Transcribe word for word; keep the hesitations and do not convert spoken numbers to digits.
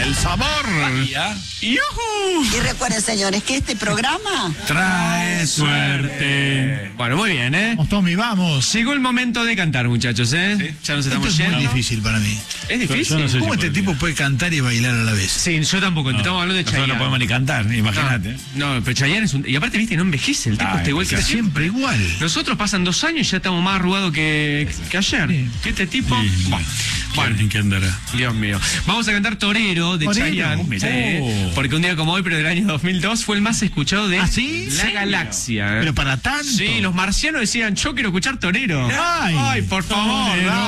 el sabor. Ya. ¡Yujú! Y recuerden, señores, que este programa Trae suerte. Bueno, muy bien, ¿eh? Vamos, Tommy, vamos. Llegó el momento de cantar, muchachos, ¿eh? Sí. Ya nos Esto estamos es yendo. muy difícil para mí. Es difícil. Yo no sé. ¿Cómo si este podría. tipo puede cantar y bailar a la vez? Sí, yo tampoco. Estamos hablando de Nosotros Chayanne. no podemos ni cantar, imagínate. No, no, pero Chayanne es un... Y aparte, viste, no envejece. El tipo Ah, está igual que Está siempre. siempre igual. Nosotros pasan dos años y ya estamos más arrugados que, que ayer. Sí. Este tipo... Sí. Bueno, bueno, ¿En qué andará? Dios mío. Vamos a cantar Torero de Torero, Chayanne. mirá. Sí, porque un día como hoy, pero del año dos mil dos, fue el más escuchado de ¿Ah, sí? la ¿Serio? galaxia. ¿eh? Pero para tanto. Sí, los marcianos decían, yo quiero escuchar Torero. Ay, Ay por favor. Torero.